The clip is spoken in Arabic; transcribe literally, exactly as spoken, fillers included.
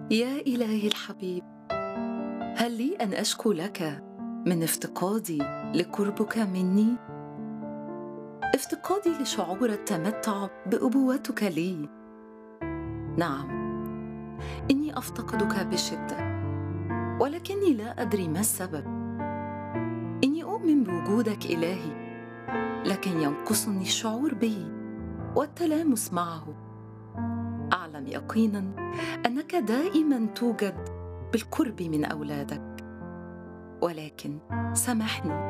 يا إلهي الحبيب، هل لي أن أشكو لك من افتقادي لقربك مني؟ افتقادي لشعور التمتع بأبوتك لي. نعم، إني أفتقدك بشدة، ولكني لا أدري ما السبب. إني أؤمن بوجودك إلهي، لكن ينقصني الشعور به والتلامس معه. أعلم يقينا أنك دائما توجد بالقرب من أولادك، ولكن سامحني